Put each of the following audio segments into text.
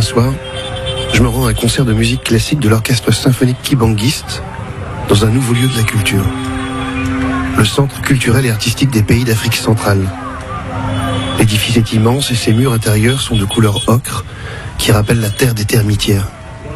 soir, je me rends à un concert de musique classique de l'orchestre symphonique kibangiste dans un nouveau lieu de la culture. Le centre culturel et artistique des pays d'Afrique centrale. L'édifice est immense et ses murs intérieurs sont de couleur ocre qui rappellent la terre des termitières.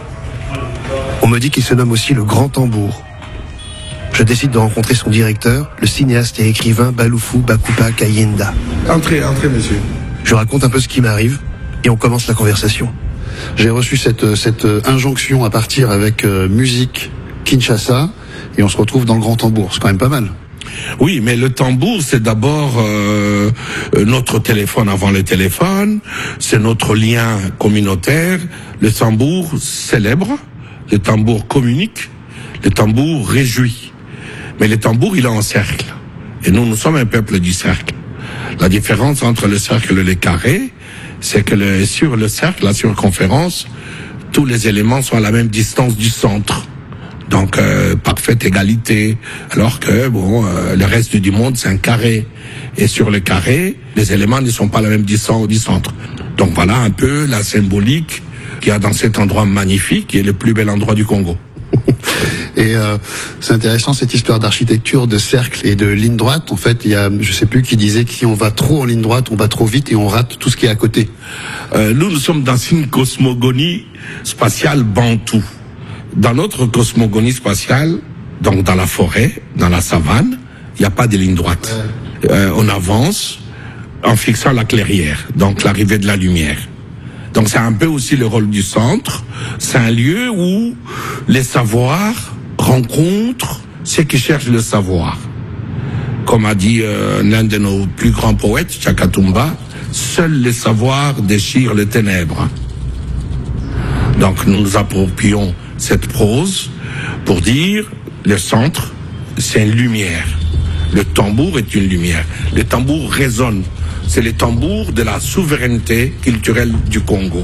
On me dit qu'il se nomme aussi le Grand Tambour. Je décide de rencontrer son directeur, le cinéaste et écrivain Baloufou Bakupa Kayenda. Entrez, monsieur. Je raconte un peu ce qui m'arrive et on commence la conversation. J'ai reçu cette injonction à partir avec musique Kinshasa et on se retrouve dans le Grand Tambour. C'est quand même pas mal. Oui, mais le tambour, c'est d'abord notre téléphone avant le téléphone, c'est notre lien communautaire. Le tambour célèbre, le tambour communique, le tambour réjouit. Mais le tambour, il est en cercle. Et nous sommes un peuple du cercle. La différence entre le cercle et le carré, c'est que sur le cercle, la circonférence, tous les éléments sont à la même distance du centre. Donc, parfaite égalité. Alors que, le reste du monde, c'est un carré. Et sur le carré, les éléments ne sont pas à la même distance du centre. Donc voilà un peu la symbolique qu'il y a dans cet endroit magnifique, qui est le plus bel endroit du Congo. Et c'est intéressant cette histoire d'architecture, de cercle et de ligne droite. En fait, il y a, je sais plus, qui disait que si on va trop en ligne droite, on va trop vite et on rate tout ce qui est à côté. Nous sommes dans une cosmogonie spatiale bantoue. Dans notre cosmogonie spatiale, donc dans la forêt, dans la savane, il n'y a pas de ligne droite. On avance en fixant la clairière, donc l'arrivée de la lumière. Donc c'est un peu aussi le rôle du centre. C'est un lieu où les savoirs rencontrent ceux qui cherchent le savoir. Comme a dit l'un de nos plus grands poètes, Chakatumba, seuls les savoirs déchirent les ténèbres. Donc nous nous approprions cette prose pour dire le centre, c'est une lumière. Le tambour est une lumière. Le tambour résonne. C'est le tambour de la souveraineté culturelle du Congo.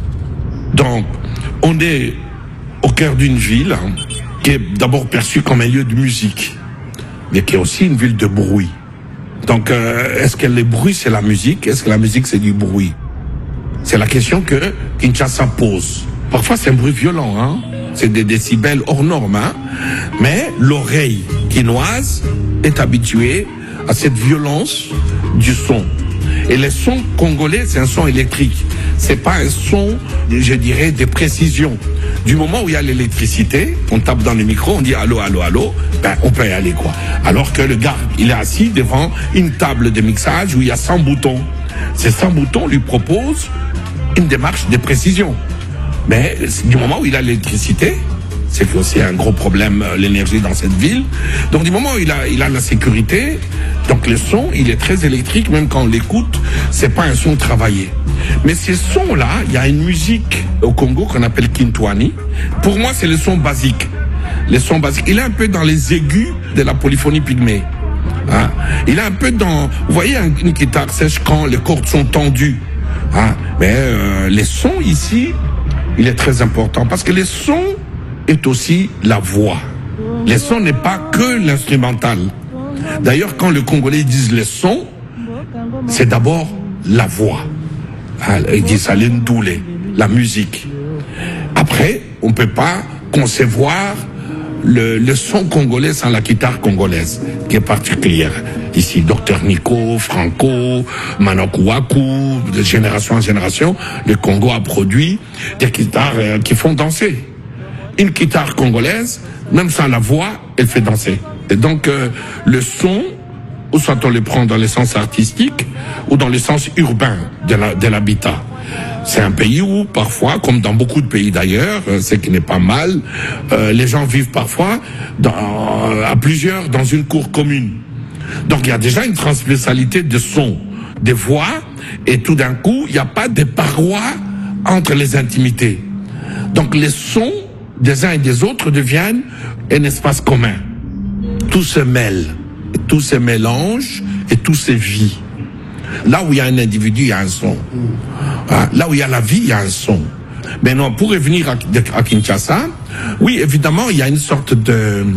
Donc, on est au cœur d'une ville qui est d'abord perçue comme un lieu de musique, mais qui est aussi une ville de bruit. Donc, est-ce que le bruit c'est la musique? Est-ce que la musique c'est du bruit? C'est la question que Kinshasa pose. Parfois c'est un bruit violent, c'est des décibels hors normes, mais l'oreille quinoise est habituée à cette violence du son. Et le son congolais, c'est un son électrique. C'est pas un son, je dirais, de précision. Du moment où il y a l'électricité, on tape dans le micro, on dit allô, allô, allô, on peut y aller, quoi. Alors que le gars, il est assis devant une table de mixage où il y a 100 boutons. Ces 100 boutons lui proposent une démarche de précision. Mais du moment où il a l'électricité, c'est que c'est un gros problème, l'énergie dans cette ville. Donc du moment où il a la sécurité, donc le son, il est très électrique, même quand on l'écoute, c'est pas un son travaillé. Mais ces sons-là, il y a une musique au Congo qu'on appelle Kintwani. Pour moi, c'est le son basique. Le son basique. Il est un peu dans les aigus de la polyphonie pygmée. Il est un peu dans, vous voyez, une guitare sèche quand les cordes sont tendues. Mais les sons ici, il est très important parce que les sons est aussi la voix. Les sons n'est pas que l'instrumental. D'ailleurs, quand les Congolais disent les sons, c'est d'abord la voix. Ils disent l'endoulé, la musique. Après, on peut pas concevoir le son congolais sans la guitare congolaise, qui est particulière. Ici, Dr Nico, Franco, Manokuaku, de génération en génération, le Congo a produit des guitares qui font danser. Une guitare congolaise, même sans la voix, elle fait danser. Et donc, le son, ou soit on le prend dans le sens artistique, ou dans le sens urbain de l'habitat. C'est un pays où, parfois, comme dans beaucoup de pays d'ailleurs, ce qui n'est pas mal, les gens vivent parfois à plusieurs dans une cour commune. Donc, il y a déjà une transversalité de sons, de voix, et tout d'un coup, il n'y a pas de parois entre les intimités. Donc, les sons des uns et des autres deviennent un espace commun. Tout se mêle, tout se mélange et tout se vit. Là où il y a un individu, il y a un son. Là où il y a la vie, il y a un son. Maintenant, pour revenir à Kinshasa, oui, évidemment, il y a une sorte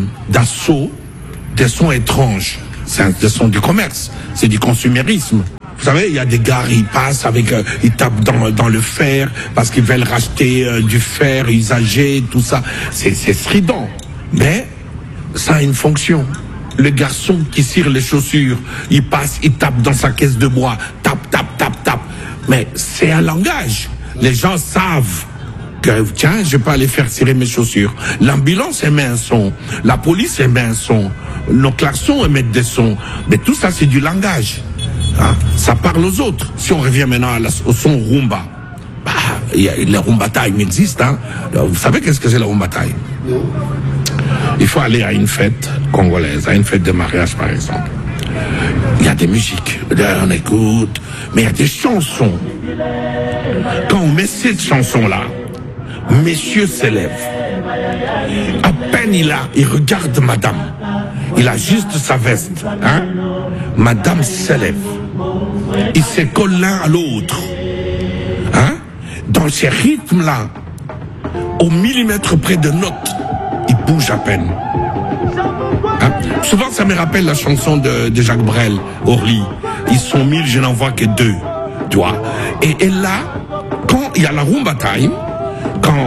d'assaut des sons étranges. C'est des sons du commerce, c'est du consumérisme. Vous savez, il y a des gars, ils passent avec, ils tapent dans le fer parce qu'ils veulent racheter du fer usagé, tout ça. C'est strident. Mais ça a une fonction. Le garçon qui cire les chaussures, il passe, il tape dans sa caisse de bois, tape, tape, tape, tape. Mais c'est un langage. Les gens savent que, tiens, je peux aller faire cirer mes chaussures. L'ambulance émet un son, la police émet un son, nos klaxons émettent des sons. Mais tout ça, c'est du langage. Hein? Ça parle aux autres. Si on revient maintenant au son rumba, bah, les rumba time existent. Hein? Vous savez qu'est-ce que c'est la rumba time? Il faut aller à une fête congolaise, à une fête de mariage par exemple. Il y a des musiques, on écoute, mais il y a des chansons. Quand on met cette chanson-là, messieurs s'élève. À peine il regarde madame. Il a juste sa veste. Hein? Madame s'élève. Ils se collent l'un à l'autre. Hein? Dans ces rythmes-là, au millimètre près de notes, ils bougent à peine. Hein? Souvent, ça me rappelle la chanson de Jacques Brel, Orly. Ils sont 1000, je n'en vois que 2. Tu vois? Et là, quand il y a la rumba time, quand